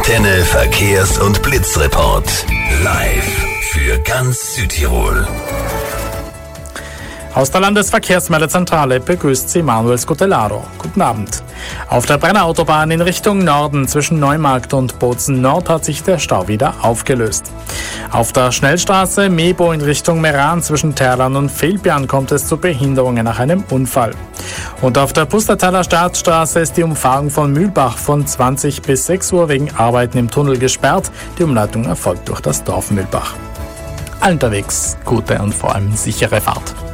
Antenne Verkehrs- und Blitzreport. Live für ganz Südtirol. Aus der Landesverkehrsmeldezentrale begrüßt Sie Manuel Scutellaro. Guten Abend. Auf der Brenner-Autobahn in Richtung Norden zwischen Neumarkt und Bozen Nord hat sich der Stau wieder aufgelöst. Auf der Schnellstraße Mebo in Richtung Meran zwischen Terlan und Fehlbjörn kommt es zu Behinderungen nach einem Unfall. Und auf der Pustertaler Staatsstraße ist die Umfahrung von Mühlbach von 20 bis 6 Uhr wegen Arbeiten im Tunnel gesperrt. Die Umleitung erfolgt durch das Dorf Mühlbach. Allen unterwegs gute und vor allem sichere Fahrt.